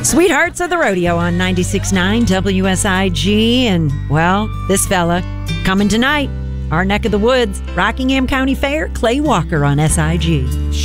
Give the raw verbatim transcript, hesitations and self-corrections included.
Sweethearts of the Rodeo on ninety-six point nine W S I G. And, well, this fella coming tonight, our neck of the woods, Rockingham County Fair, Clay Walker on S I G.